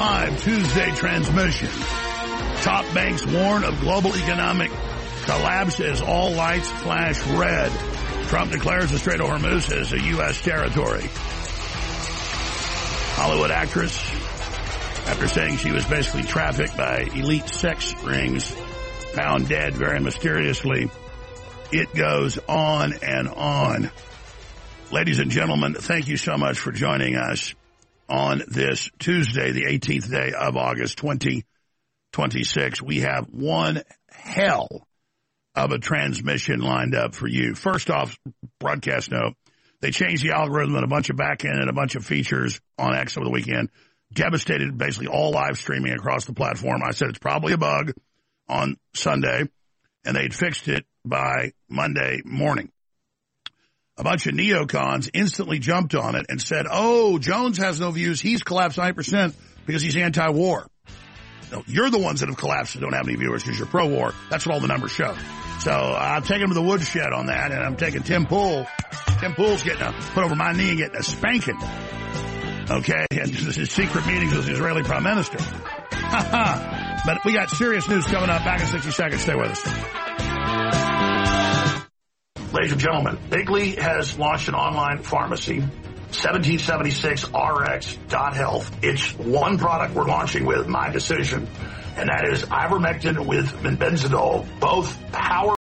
live Tuesday transmission. Top banks warn of global economic collapse as all lights flash red. Trump declares the Strait of Hormuz as a U.S. territory. Hollywood actress, after saying she was basically trafficked by elite sex rings, found dead very mysteriously. It goes on and on. Ladies and gentlemen, thank you so much for joining us on this Tuesday, the 18th day of August, 2026. We have one hell of a transmission lined up for you. First off, broadcast note, they changed the algorithm and a bunch of back-end and a bunch of features on X over the weekend. Devastated basically all live streaming across the platform. I said it's probably a bug on Sunday, and they'd fixed it by Monday morning. A bunch of neocons instantly jumped on it and said, oh, Jones has no views. He's collapsed 9% because he's anti-war. No, you're the ones that have collapsed and don't have any viewers because you're pro-war. That's what all the numbers show. So I'm taking him to the woodshed on that, and I'm taking Tim Pool. Tim Pool's getting put over my knee and getting a spanking. Okay, and his secret meetings with the Israeli prime minister. But we got serious news coming up. Back in 60 seconds. Stay with us. Ladies and gentlemen, Bigley has launched an online pharmacy, 1776rx.health. It's one product we're launching with, my decision, and that is ivermectin with benzidol, both power